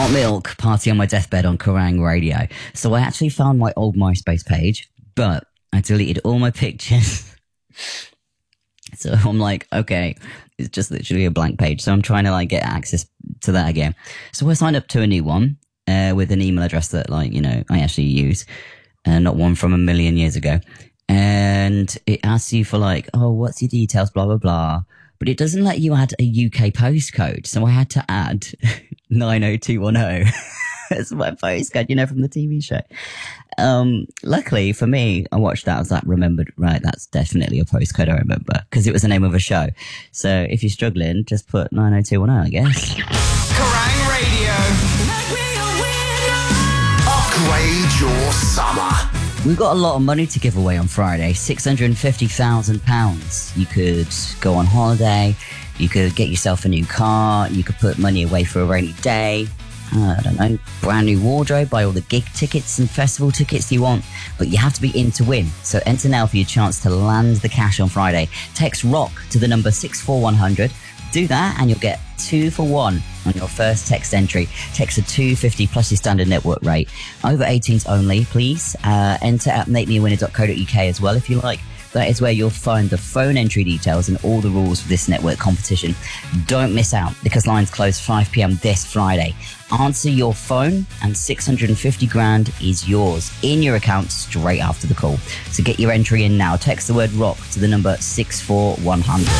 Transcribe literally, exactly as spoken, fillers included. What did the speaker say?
Hot Milk, Party on My Deathbed on Kerrang Radio. So I actually found my old MySpace page, but I deleted all my pictures. So I'm like, okay, it's just literally a blank page. So I'm trying to like get access to that again. So I signed up to a new one uh, with an email address that, like, you know, I actually use, and uh, not one from a million years ago. And it asks you for like, oh, what's your details, blah, blah, blah. But it doesn't let you add a U K postcode. So I had to add nine oh two one oh. That's my postcode, you know, from the T V show. Um, luckily for me, I watched that. I was like, remembered, right, that's definitely a postcode I remember, because it was the name of a show. So if you're struggling, just put nine oh two one oh, I guess. Kerrang Radio. Upgrade your summer. We've got a lot of money to give away on Friday, six hundred fifty thousand pounds. You could go on holiday, you could get yourself a new car, you could put money away for a rainy day, uh, I don't know, brand new wardrobe, buy all the gig tickets and festival tickets you want, but you have to be in to win. So enter now for your chance to land the cash on Friday. Text ROCK to the number six four one hundred. Do that and you'll get two for one on your first text entry. Text a two fifty plus your standard network rate. Over eighteens only, please. Uh, enter at make me a winner dot co dot uk as well if you like. That is where you'll find the phone entry details and all the rules for this network competition. Don't miss out, because lines close five p.m. this Friday. Answer your phone and six hundred fifty grand is yours in your account straight after the call. So get your entry in now. Text the word ROCK to the number six four one hundred.